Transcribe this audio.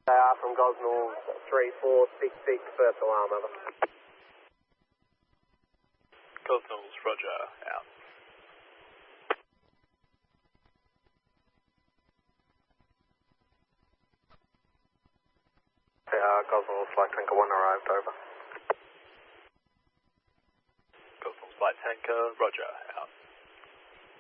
They are from Gosnell 3466, first alarm, over. Gosnells, roger, out. Gosnell Flight Tanker 1 arrived, over. Gosnells Flight Tanker, roger,